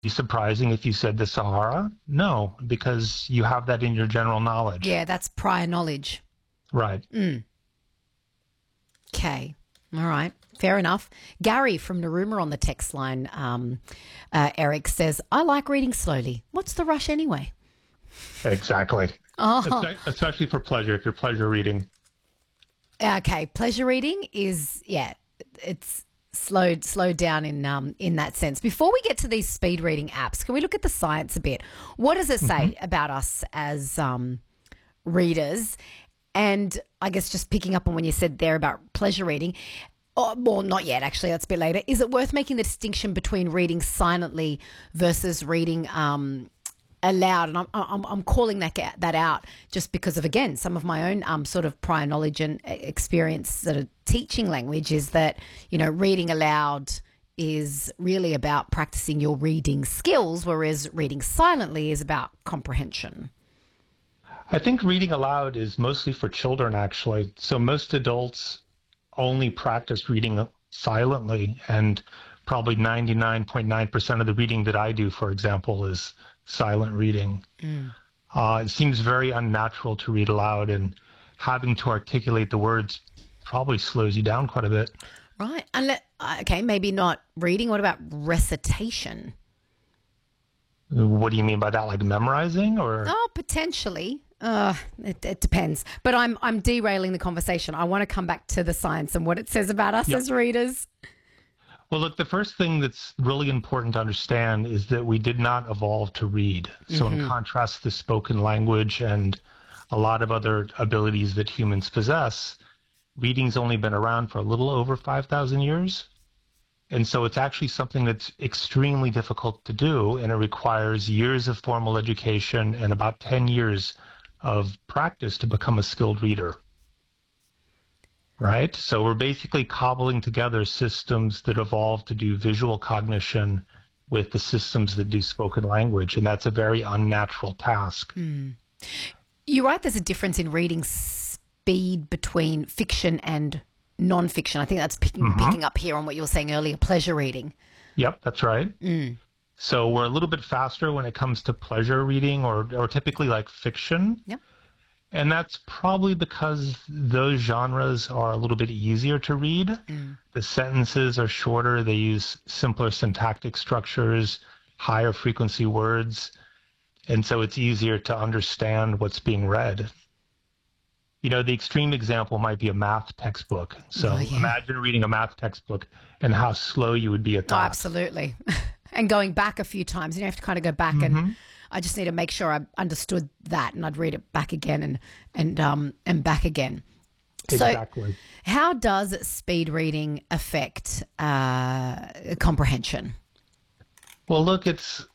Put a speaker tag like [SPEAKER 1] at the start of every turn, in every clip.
[SPEAKER 1] surprising if you said the Sahara? No, because you have that in your general knowledge.
[SPEAKER 2] Yeah, that's prior knowledge.
[SPEAKER 1] Right.
[SPEAKER 2] Okay. All right. Fair enough. Gary from Narooma on the text line, Eric says, I like reading slowly. What's the rush anyway?
[SPEAKER 1] Exactly.
[SPEAKER 2] Oh.
[SPEAKER 1] Especially for pleasure, if you're pleasure reading.
[SPEAKER 2] Okay. Pleasure reading is, it's slowed down in that sense. Before we get to these speed reading apps, can we look at the science a bit? What does it say about us as readers? And I guess just picking up on when you said there about pleasure reading, well, not yet, actually, that's a bit later. Is it worth making the distinction between reading silently versus reading aloud? And I'm calling that out just because of, again, some of my own sort of prior knowledge and experience sort of teaching language is that, reading aloud is really about practicing your reading skills, whereas reading silently is about comprehension.
[SPEAKER 1] I think reading aloud is mostly for children, actually. So most adults only practice reading silently, and probably 99.9% of the reading that I do, for example, is silent reading. It seems very unnatural to read aloud, and having to articulate the words probably slows you down quite a bit.
[SPEAKER 2] Right. Okay, maybe not reading. What about recitation?
[SPEAKER 1] What do you mean by that? Like memorizing, or?
[SPEAKER 2] Oh, potentially. It depends. But I'm derailing the conversation. I want to come back to the science and what it says about us as readers.
[SPEAKER 1] Well, look, the first thing that's really important to understand is that we did not evolve to read. So in contrast to spoken language and a lot of other abilities that humans possess, reading's only been around for a little over 5,000 years. And so it's actually something that's extremely difficult to do, and it requires years of formal education and about 10 years of practice to become a skilled reader. Right? So we're basically cobbling together systems that evolved to do visual cognition with the systems that do spoken language, and that's a very unnatural task.
[SPEAKER 2] You're right, there's a difference in reading speed between fiction and non-fiction. I think that's picking up here on what you were saying earlier, pleasure reading.
[SPEAKER 1] Yep, that's right. So we're a little bit faster when it comes to pleasure reading or typically like fiction.
[SPEAKER 2] Yep.
[SPEAKER 1] And that's probably because those genres are a little bit easier to read. The sentences are shorter. They use simpler syntactic structures, higher frequency words. And so it's easier to understand what's being read. The extreme example might be a math textbook. So imagine reading a math textbook and how slow you would be at that.
[SPEAKER 2] Oh, absolutely. And going back a few times. You have to kind of go back and I just need to make sure I understood that, and I'd read it back again and back again.
[SPEAKER 1] Exactly.
[SPEAKER 2] So how does speed reading affect comprehension?
[SPEAKER 1] Well, look,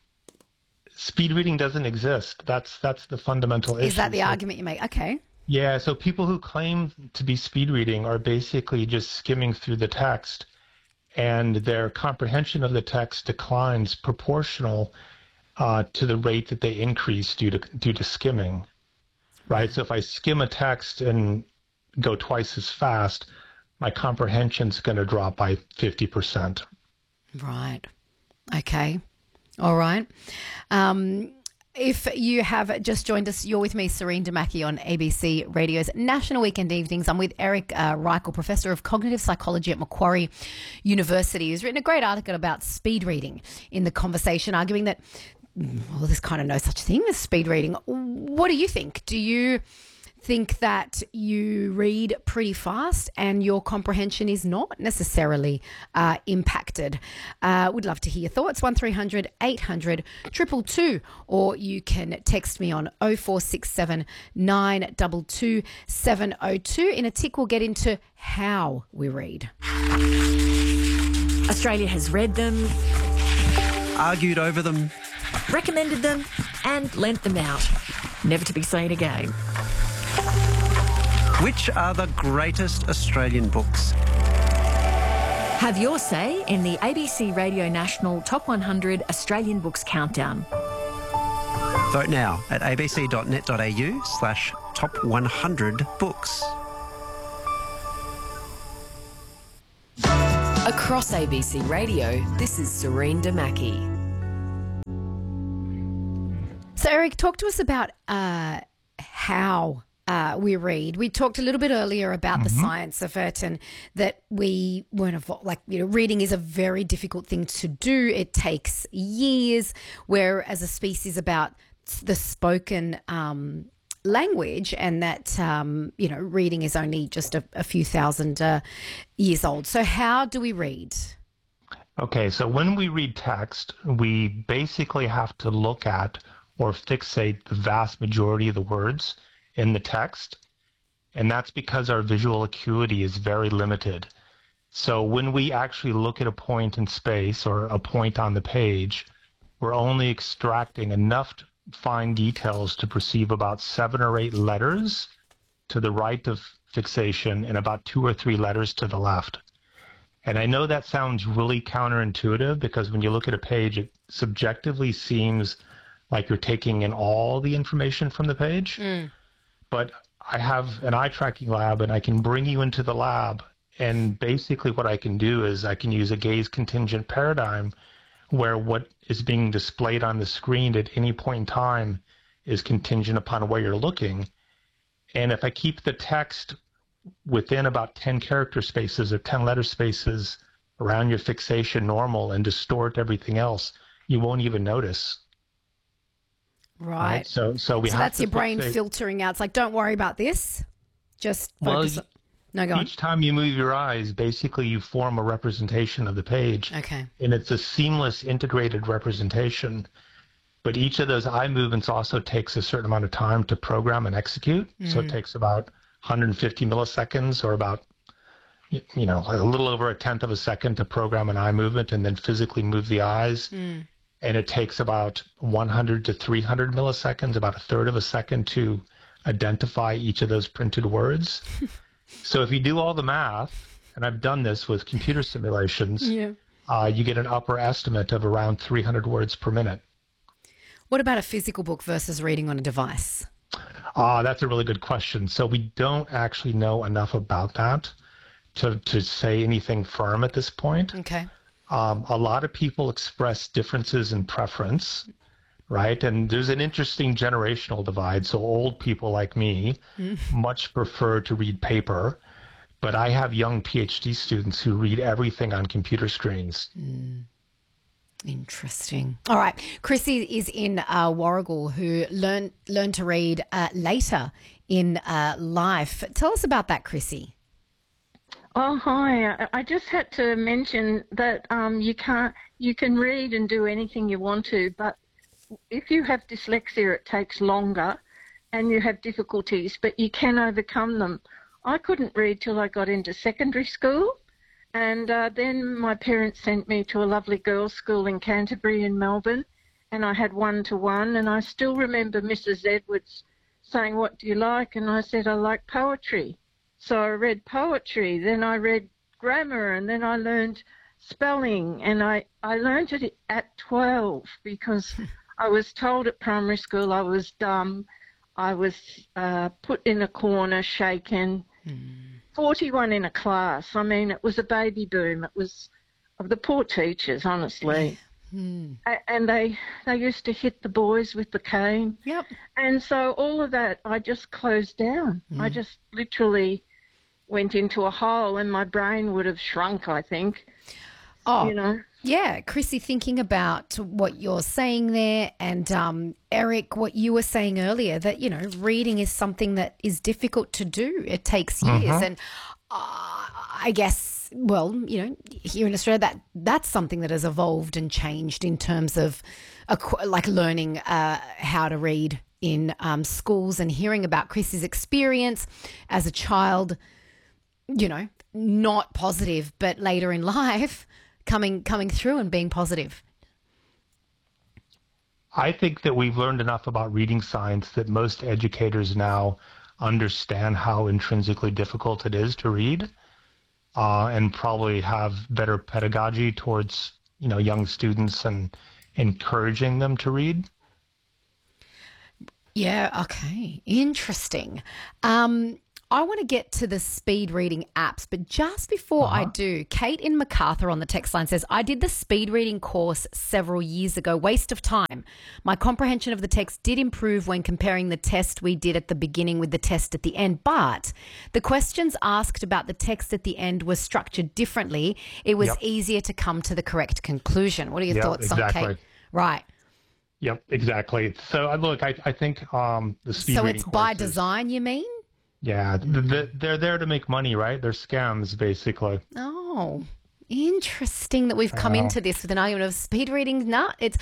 [SPEAKER 1] speed reading doesn't exist. That's the fundamental issue.
[SPEAKER 2] Is that the argument you make? Okay.
[SPEAKER 1] Yeah, so people who claim to be speed reading are basically just skimming through the text, and their comprehension of the text declines proportional to the rate that they increase due to skimming, right? So if I skim a text and go twice as fast, my comprehension's going to drop by 50%.
[SPEAKER 2] Right. Okay. All right. If you have just joined us, you're with me, Serene Damaki, on ABC Radio's National Weekend Evenings. I'm with Eric Reichel, Professor of Cognitive Psychology at Macquarie University, who's written a great article about speed reading in The Conversation, arguing that, well, there's kind of no such thing as speed reading. What do you think? Do you think that you read pretty fast and your comprehension is not necessarily impacted? Would love to hear your thoughts. 1300 800 222, or you can text me on 0467 922 702. In a tick, we'll get into how we read.
[SPEAKER 3] Australia has read them,
[SPEAKER 4] argued over them,
[SPEAKER 3] recommended them, and lent them out, never to be seen again.
[SPEAKER 4] Which are the greatest Australian books?
[SPEAKER 3] Have your say in the ABC Radio National Top 100 Australian Books Countdown.
[SPEAKER 4] Vote now at abc.net.au/top100books.
[SPEAKER 5] Across ABC Radio, this is Serene Damaki.
[SPEAKER 2] So, Eric, talk to us about how we read. We talked a little bit earlier about the science of it, and that we weren't reading is a very difficult thing to do. It takes years, where as a species about the spoken language, and that reading is only just a few thousand years old. So how do we read?
[SPEAKER 1] Okay, so when we read text, we basically have to look at or fixate the vast majority of the words in the text, and that's because our visual acuity is very limited. So when we actually look at a point in space or a point on the page, we're only extracting enough fine details to perceive about 7 or 8 letters to the right of fixation and about 2 or 3 letters to the left. And I know that sounds really counterintuitive, because when you look at a page, it subjectively seems like you're taking in all the information from the page. But I have an eye tracking lab, and I can bring you into the lab. And basically what I can do is I can use a gaze contingent paradigm, where what is being displayed on the screen at any point in time is contingent upon where you're looking. And if I keep the text within about 10 character spaces or 10 letter spaces around your fixation normal and distort everything else, you won't even notice.
[SPEAKER 2] Right.
[SPEAKER 1] So we have
[SPEAKER 2] that's
[SPEAKER 1] to
[SPEAKER 2] your brain filtering out. It's like, don't worry about this. Just focus. No, go on.
[SPEAKER 1] Each time you move your eyes, basically you form a representation of the page.
[SPEAKER 2] Okay.
[SPEAKER 1] And it's a seamless, integrated representation. But each of those eye movements also takes a certain amount of time to program and execute. So it takes about 150 milliseconds, or about, a little over 1/10 of a second to program an eye movement and then physically move the eyes. And it takes about 100 to 300 milliseconds, about 1/3 of a second, to identify each of those printed words. So if you do all the math, and I've done this with computer simulations, you get an upper estimate of around 300 words per minute.
[SPEAKER 2] What about a physical book versus reading on a device?
[SPEAKER 1] That's a really good question. So we don't actually know enough about that to say anything firm at this point.
[SPEAKER 2] Okay.
[SPEAKER 1] A lot of people express differences in preference, right? And there's an interesting generational divide. So old people like me much prefer to read paper, but I have young PhD students who read everything on computer screens.
[SPEAKER 2] Interesting. All right. Chrissy is in Warragul, who learned to read later in life. Tell us about that, Chrissy.
[SPEAKER 5] Oh, hi. I just had to mention that you can read and do anything you want to, but if you have dyslexia, it takes longer and you have difficulties, but you can overcome them. I couldn't read till I got into secondary school, and then my parents sent me to a lovely girls' school in Canterbury in Melbourne, and I had 1-to-1, and I still remember Mrs. Edwards saying, "What do you like?" And I said, "I like poetry." So I read poetry, then I read grammar, and then I learned spelling, and I learned it at 12 because I was told at primary school I was dumb. I was put in a corner, shaken, 41 in a class. I mean, it was a baby boom. It was of the poor teachers, honestly. And they used to hit the boys with the cane.
[SPEAKER 2] Yep.
[SPEAKER 5] And so all of that, I just closed down. I just literally went into a hole, and my brain would have shrunk, I think.
[SPEAKER 2] Oh,
[SPEAKER 5] you know.
[SPEAKER 2] Yeah, Chrissy, thinking about what you're saying there, and Eric, what you were saying earlier, that, reading is something that is difficult to do. It takes years. And I guess, well, here in Australia, that's something that has evolved and changed in terms of learning how to read in schools, and hearing about Chrissy's experience as a child, not positive, but later in life coming through and being positive.
[SPEAKER 1] I think that we've learned enough about reading science that most educators now understand how intrinsically difficult it is to read, and probably have better pedagogy towards, young students and encouraging them to read.
[SPEAKER 2] Yeah, okay. Interesting. I want to get to the speed reading apps, but just before I do, Kate in Macarthur on the text line says, I did the speed reading course several years ago. Waste of time. My comprehension of the text did improve when comparing the test we did at the beginning with the test at the end, but the questions asked about the text at the end were structured differently. It was easier to come to the correct conclusion. What are your thoughts on Kate? Right.
[SPEAKER 1] Yep, exactly. So look, I think the speed reading
[SPEAKER 2] So it's by
[SPEAKER 1] courses,
[SPEAKER 2] design, you mean?
[SPEAKER 1] yeah, they're there to make money, right? They're scams, basically.
[SPEAKER 2] Oh, interesting that we've come into this with an argument of speed reading. No, it's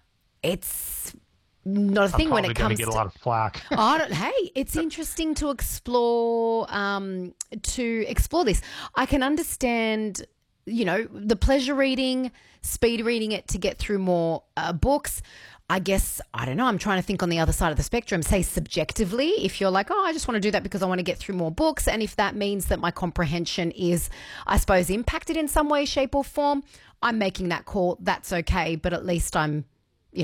[SPEAKER 2] not a thing when it comes
[SPEAKER 1] to get a lot of flack.
[SPEAKER 2] Hey, it's interesting to explore this. I can understand, the pleasure reading, speed reading it to get through more books. I guess, I don't know, I'm trying to think on the other side of the spectrum, say subjectively, if you're like, I just want to do that because I want to get through more books, and if that means that my comprehension is, I suppose, impacted in some way, shape or form, I'm making that call, that's okay, but at least I'm,
[SPEAKER 1] Do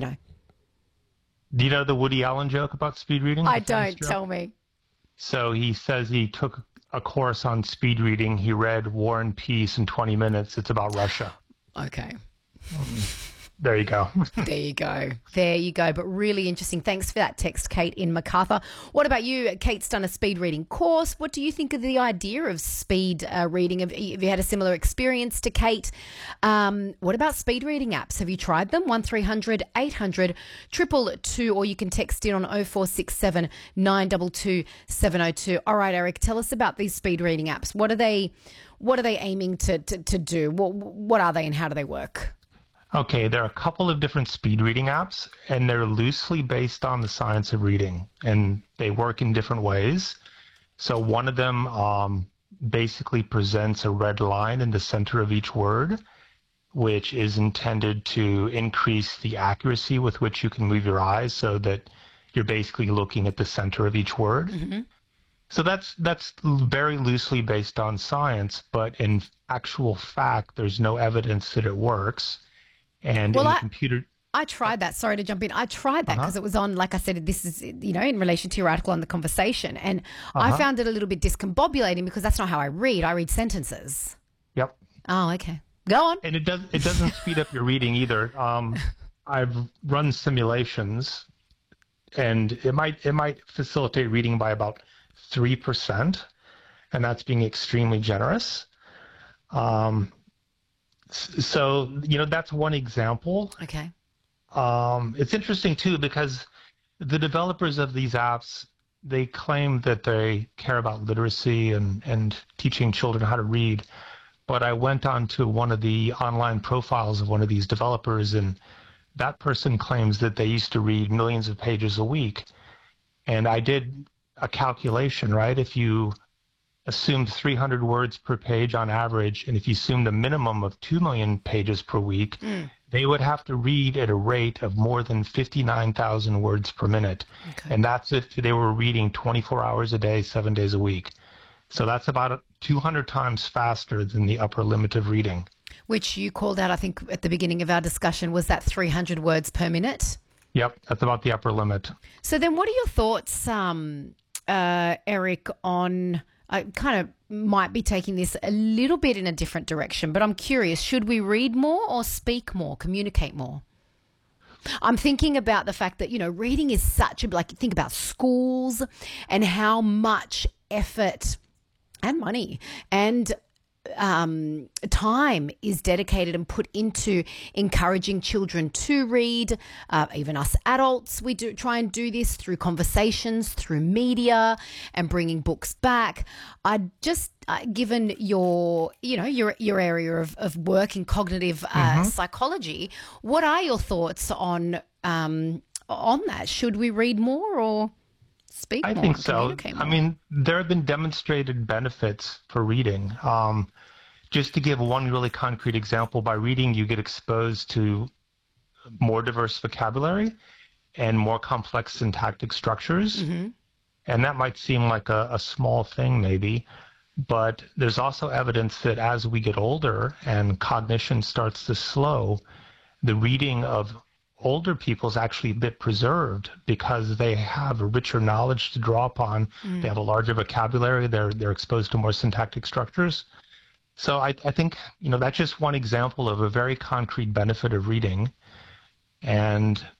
[SPEAKER 1] you know the Woody Allen joke about speed reading?
[SPEAKER 2] I don't, tell me.
[SPEAKER 1] So he says he took a course on speed reading. He read War and Peace in 20 minutes. It's about Russia.
[SPEAKER 2] Okay.
[SPEAKER 1] There you go.
[SPEAKER 2] There you go. There you go. But really interesting. Thanks for that text, Kate in Macarthur. What about you? Kate's done a speed reading course. What do you think of the idea of speed reading? Have you had a similar experience to Kate? What about speed reading apps? Have you tried them? 1300 800 222, or you can text in on 0467 922 702. All right, Eric, tell us about these speed reading apps. What are they aiming to do? What are they and how do they work?
[SPEAKER 1] Okay, there are a couple of different speed reading apps, and they're loosely based on the science of reading, and they work in different ways. So one of them basically presents a red line in the center of each word, which is intended to increase the accuracy with which you can move your eyes so that you're basically looking at the center of each word. Mm-hmm. So that's very loosely based on science, but in actual fact, there's no evidence that it works. And
[SPEAKER 2] I tried that. Sorry to jump in. I tried that because it was on, like I said, this is, in relation to your article on The Conversation. And I found it a little bit discombobulating because that's not how I read. I read sentences.
[SPEAKER 1] Yep.
[SPEAKER 2] Oh, okay. Go on.
[SPEAKER 1] And it doesn't speed up your reading either. I've run simulations, and it might facilitate reading by about 3%, and that's being extremely generous. So, that's one example.
[SPEAKER 2] Okay.
[SPEAKER 1] It's interesting, too, because the developers of these apps, they claim that they care about literacy and teaching children how to read. But I went on to one of the online profiles of one of these developers, and that person claims that they used to read millions of pages a week. And I did a calculation, right? If you assumed 300 words per page on average, and if you assumed a minimum of 2 million pages per week, they would have to read at a rate of more than 59,000 words per minute. Okay. And that's if they were reading 24 hours a day, 7 days a week. So that's about 200 times faster than the upper limit of reading.
[SPEAKER 2] Which you called out, I think, at the beginning of our discussion, was that 300 words per minute?
[SPEAKER 1] Yep, that's about the upper limit.
[SPEAKER 2] So then what are your thoughts, Eric, on... I kind of might be taking this a little bit in a different direction, but I'm curious, should we read more or speak more, communicate more? I'm thinking about the fact that, reading is such a, think about schools and how much effort and money and time is dedicated and put into encouraging children to read. Even us adults, we do try and do this through conversations, through media, and bringing books back. I just, given your area of work in cognitive psychology, what are your thoughts on that? Should we read more or speak more?
[SPEAKER 1] I think so. I mean, there have been demonstrated benefits for reading. Just to give one really concrete example, by reading, you get exposed to more diverse vocabulary and more complex syntactic structures. Mm-hmm. And that might seem like a small thing maybe, but there's also evidence that as we get older and cognition starts to slow, the reading of older people is actually a bit preserved because they have a richer knowledge to draw upon. They have a larger vocabulary. They're exposed to more syntactic structures. So I think, that's just one example of a very concrete benefit of reading. And